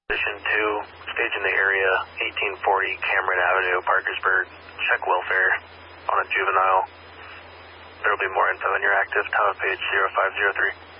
Position 2, stage in the area, 1840 Cameron Avenue, Parkersburg. Check welfare on a juvenile. There will be more info when you're active. Time of page 0503.